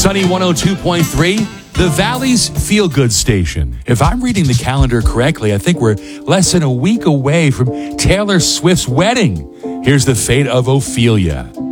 Sunny 102.3, the Valley's feel-good station. If I'm reading the calendar correctly, I think we're less than a week away from Taylor Swift's wedding. Here's the fate of Ophelia.